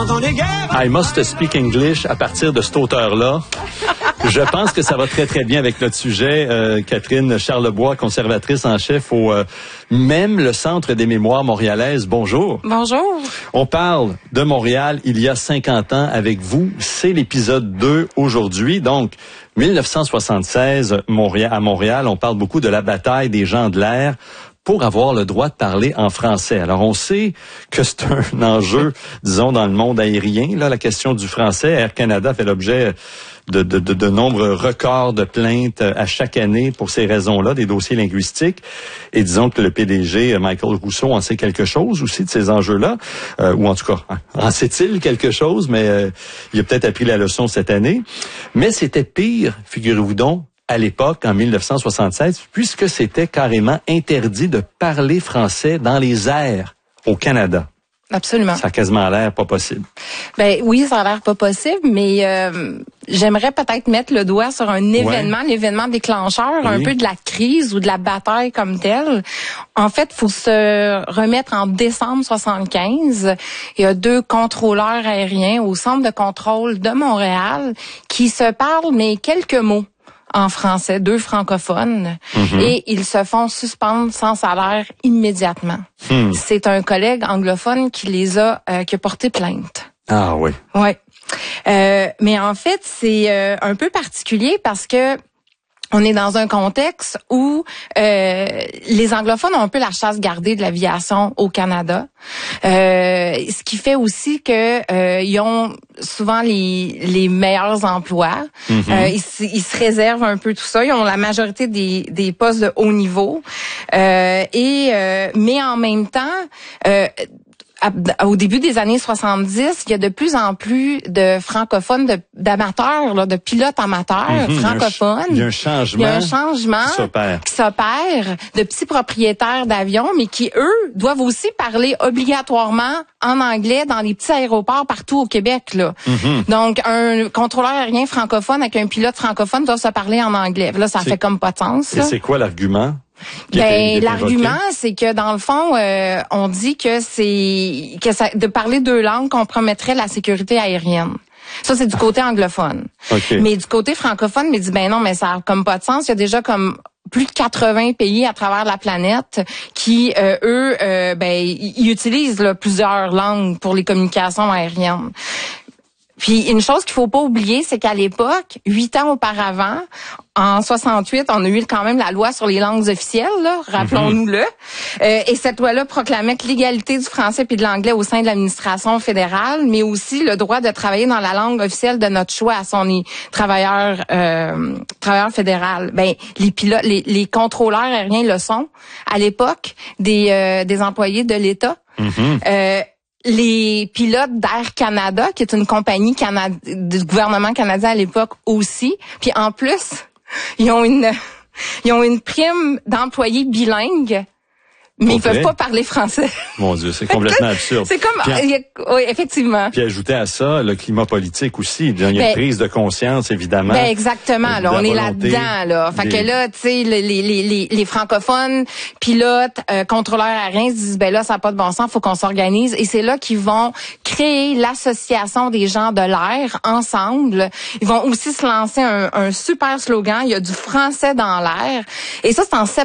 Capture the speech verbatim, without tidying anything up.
pendant les guerres. I Must Speak English à partir de cet auteur-là. Je pense que ça va très, très bien avec notre sujet. Euh, Catherine Charlebois, conservatrice en chef au euh, même le Centre des mémoires montréalaises. Bonjour. Bonjour. On parle de Montréal il y a cinquante ans avec vous. C'est l'épisode deux aujourd'hui. Donc, dix-neuf cent soixante-seize, Montréal, à Montréal, on parle beaucoup de la bataille des gens de l'air pour avoir le droit de parler en français. Alors, on sait que c'est un enjeu, disons, dans le monde aérien. Là, la question du français, Air Canada fait l'objet de, de, de, de nombreux records de plaintes à chaque année pour ces raisons-là, des dossiers linguistiques. Et disons que le P D G, Michael Rousseau, en sait quelque chose aussi de ces enjeux-là, euh, ou en tout cas, en sait-il quelque chose, mais euh, il a peut-être appris la leçon cette année. Mais c'était pire, figurez-vous donc, à l'époque, en dix-neuf cent soixante-seize, puisque c'était carrément interdit de parler français dans les airs au Canada. Absolument. Ça a quasiment l'air pas possible. Ben oui, ça a l'air pas possible, mais euh, j'aimerais peut-être mettre le doigt sur un événement, ouais. l'événement déclencheur, oui. un peu de la crise ou de la bataille comme telle. En fait, il faut se remettre en décembre soixante-quinze. Il y a deux contrôleurs aériens au centre de contrôle de Montréal qui se parlent, mais quelques mots en français, deux francophones, mm-hmm. et ils se font suspendre sans salaire immédiatement. Mm. C'est un collègue anglophone qui les a, euh, qui a porté plainte. Ah oui. Ouais. Euh, mais en fait, c'est euh, un peu particulier parce que on est dans un contexte où euh, les anglophones ont un peu la chasse gardée de l'aviation au Canada, euh, ce qui fait aussi que euh, ils ont souvent les les meilleurs emplois. Mm-hmm. Euh, ils, ils se réservent un peu tout ça. Ils ont la majorité des des postes de haut niveau, euh, et euh, mais en même temps. Euh, Au début des années soixante-dix, il y a de plus en plus de francophones, de, d'amateurs, là, de pilotes amateurs mm-hmm. francophones. Il y a un changement. Il y a un changement qui s'opère. qui s'opère de petits propriétaires d'avions, mais qui, eux, doivent aussi parler obligatoirement en anglais dans les petits aéroports partout au Québec. Là. Mm-hmm. Donc, un contrôleur aérien francophone avec un pilote francophone doit se parler en anglais. Là, ça c'est... fait comme pas de sens. Et c'est quoi l'argument? Ben l'argument, c'est que dans le fond, euh, on dit que c'est que ça, de parler deux langues compromettrait la sécurité aérienne. Ça, c'est du côté anglophone. Okay. Mais du côté francophone, mais dit ben non, mais ça a comme pas de sens. Il y a déjà comme plus de quatre-vingts pays à travers la planète qui, euh, eux, euh, ben ils utilisent là, plusieurs langues pour les communications aériennes. Puis une chose qu'il faut pas oublier, c'est qu'à l'époque, huit ans auparavant, en soixante-huit, on a eu quand même la loi sur les langues officielles, là, rappelons-nous-le. Mm-hmm. Euh, et cette loi-là proclamait que l'égalité du français puis de l'anglais au sein de l'administration fédérale, mais aussi le droit de travailler dans la langue officielle de notre choix à son travailleur euh, travailleur fédéral. Ben les pilotes, les, les contrôleurs aériens le sont à l'époque des euh, des employés de l'État. Mm-hmm. Euh, Les pilotes d'Air Canada, qui est une compagnie canad- du gouvernement canadien à l'époque aussi, puis en plus, ils ont une ils ont une prime d'employés bilingues, mais ils peuvent pas parler français. Mon Dieu, c'est complètement absurde. C'est comme, puis, oui, effectivement. Puis ajouter à ça le climat politique aussi. Il y a une ben, prise de conscience, évidemment. Ben exactement. Là, on est là-dedans. Là, fait des... que là, tu sais, les, les les les francophones, pilotes, euh, contrôleurs aériens se disent ben là, ça n'a pas de bon sens, faut qu'on s'organise. Et c'est là qu'ils vont créer l'association des gens de l'air ensemble. Ils vont aussi se lancer un, un super slogan. Il y a du français dans l'air. Et ça, c'est en septembre.